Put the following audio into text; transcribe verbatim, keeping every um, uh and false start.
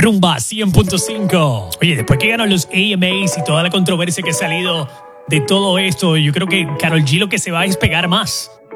Rumba cien punto cinco. Oye, después que ganó los A M As y toda la controversia que ha salido de todo esto, yo creo que Karol G lo que se va a despegar más.